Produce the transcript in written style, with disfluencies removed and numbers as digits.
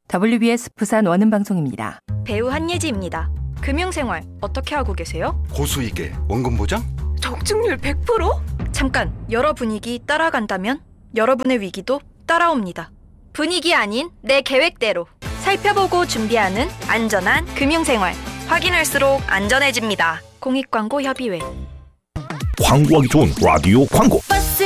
WBS 부산 원음방송입니다. 배우 한예지입니다. 금융생활 어떻게 하고 계세요? 고수익에 원금 보장? 적중률 100%? 잠깐, 여러 분위기 따라간다면 여러분의 위기도 따라옵니다. 분위기 아닌 내 계획대로 살펴보고 준비하는 안전한 금융생활. 확인할수록 안전해집니다. 공익광고협의회. 광고하기 좋은 라디오 광고.